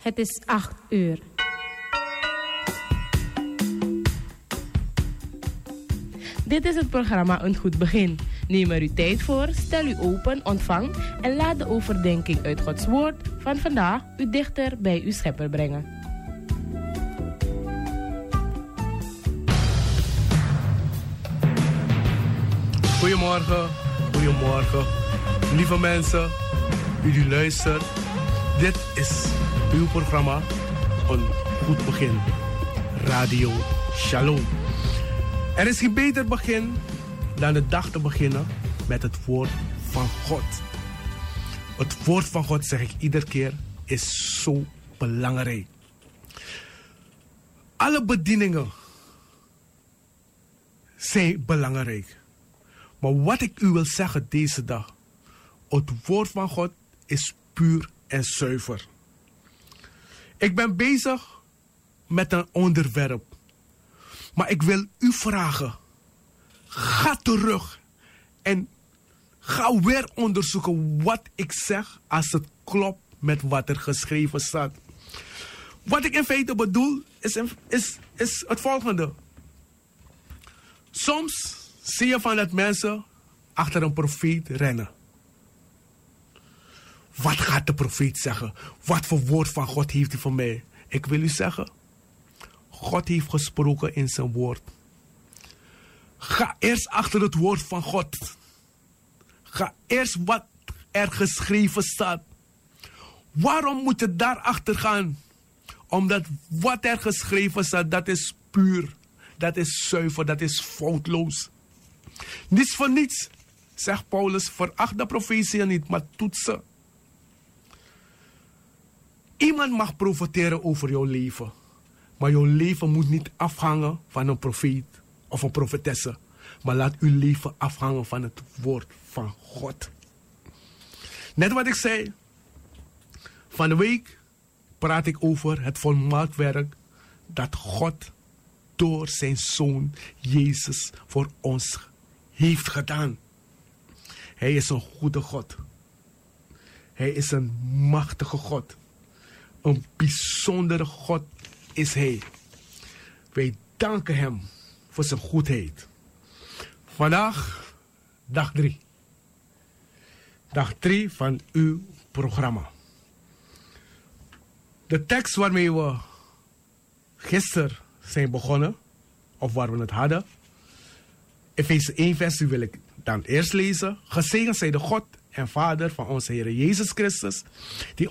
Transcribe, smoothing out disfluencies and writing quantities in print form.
Het is 8 uur. Dit is het programma Een Goed Begin. Neem er uw tijd voor, stel u open, ontvang en laat de overdenking uit Gods Woord van vandaag u dichter bij uw Schepper brengen. Goedemorgen, goedemorgen, lieve mensen, u die luistert. Dit is uw programma Een Goed Begin, Radio Shalom. Er is geen beter begin dan de dag te beginnen met het woord van God. Het woord van God, zeg ik iedere keer, is zo belangrijk. Alle bedieningen zijn belangrijk. Maar wat ik u wil zeggen deze dag, het woord van God is puur en zuiver. Ik ben bezig met een onderwerp. Maar ik wil u vragen, ga terug en ga weer onderzoeken wat ik zeg als het klopt met wat er geschreven staat. Wat ik in feite bedoel is het volgende. Soms zie je van dat mensen achter een profeet rennen. Wat gaat de profeet zeggen? Wat voor woord van God heeft hij voor mij? Ik wil u zeggen, God heeft gesproken in zijn woord. Ga eerst achter het woord van God. Ga eerst wat er geschreven staat. Waarom moet je daarachter gaan? Omdat wat er geschreven staat, dat is puur. Dat is zuiver, dat is foutloos. Niets voor niets, zegt Paulus, veracht de profetie niet, maar toetsen. Iemand mag profiteren over jouw leven. Maar jouw leven moet niet afhangen van een profeet of een profetesse. Maar laat uw leven afhangen van het woord van God. Net wat ik zei. Van de week praat ik over het volmaakt werk dat God door zijn Zoon Jezus voor ons heeft gedaan. Hij is een goede God. Hij is een machtige God. Een bijzondere God is hij. Wij danken hem voor zijn goedheid. Vandaag dag 3. Dag 3 van uw programma. De tekst waarmee we gisteren zijn begonnen, of waar we het hadden, Efeze 1 vers 3 wil ik dan eerst lezen. Gezegend zij de God en Vader van onze Heer Jezus Christus, die